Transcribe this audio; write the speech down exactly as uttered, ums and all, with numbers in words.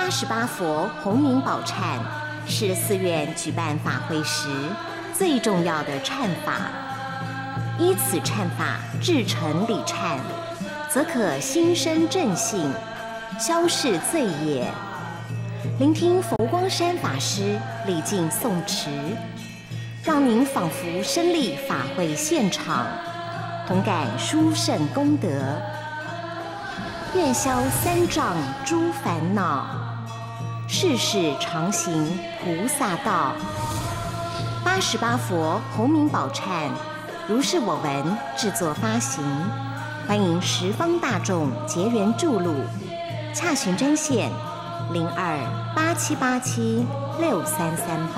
八十八佛洪名宝忏是寺院举办法会时最重要的忏法，依此忏法至诚礼忏，则可心生正信，消逝罪业。聆听佛光山法师礼敬诵持，让您仿佛身历法会现场，同感殊胜功德，愿消三障诸烦恼，世世常行菩萨道。八十八佛洪名宝忏，如是我闻制作发行，欢迎十方大众结缘注录，洽询专线零二八七八七六三三八。